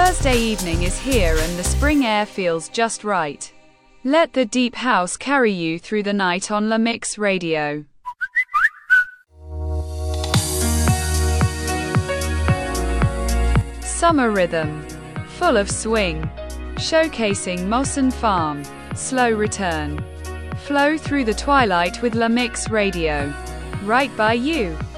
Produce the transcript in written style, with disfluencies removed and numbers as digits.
Thursday evening is here and the spring air feels just right. Let the deep house carry you through the night on La Mix Radio. Summer rhythm, full of swing, showcasing Mawson Farm, slow return. Flow through the twilight with La Mix Radio. Right by you.